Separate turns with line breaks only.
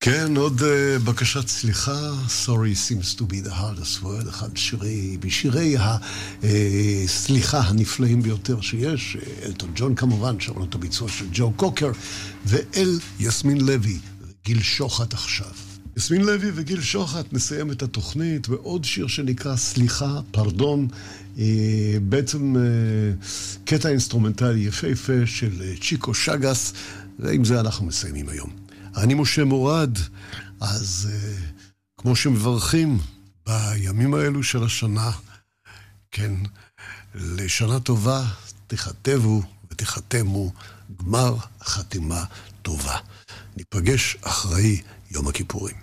כן, עוד בקשת סליחה, Sorry seems to be the hardest word, אחד בשירי הסליחה הנפלאים ביותר שיש, אלטון ג'ון כמובן, שמענו את הביצוע של ג'ו קוקר, ואל יסמין לוי וגיל שוחט עכשיו. יסמין לוי וגיל שוחט נסיים את התוכנית, ועוד שיר שנקרא סליחה, פרדון, בעצם קטע אינסטרומנטלי יפהפה של צ'יקו שגס, ועם זה אנחנו מסיימים היום. אני משה מורד, אז כמו שמברכים בימים האלו של השנה, כן, לשנה טובה, תכתבו ותחתמו גמר חתימה טובה. ניפגש אחרי יום הכיפורים.